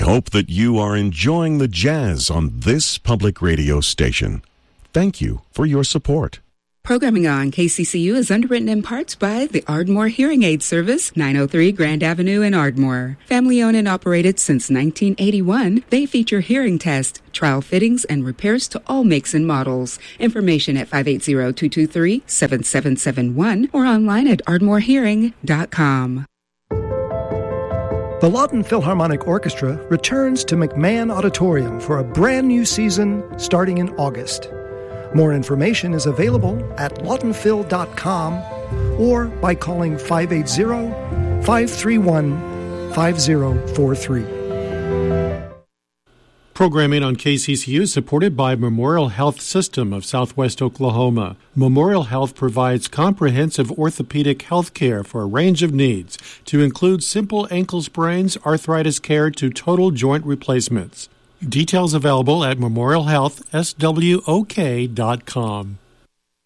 hope that you are enjoying the jazz on this public radio station. Thank you for your support. Programming on KCCU is underwritten in parts by the Ardmore Hearing Aid Service, 903 Grand Avenue in Ardmore. Family-owned and operated since 1981, they feature hearing tests, trial fittings, and repairs to all makes and models. Information at 580-223-7771 or online at ardmorehearing.com. The Lawton Philharmonic Orchestra returns to McMahon Auditorium for a brand new season starting in August. More information is available at lawtonphil.com or by calling 580-531-5043. Programming on KCCU is supported by Memorial Health System of Southwest Oklahoma. Memorial Health provides comprehensive orthopedic health care for a range of needs, to include simple ankle sprains, arthritis care, to total joint replacements. Details available at memorialhealthswok.com.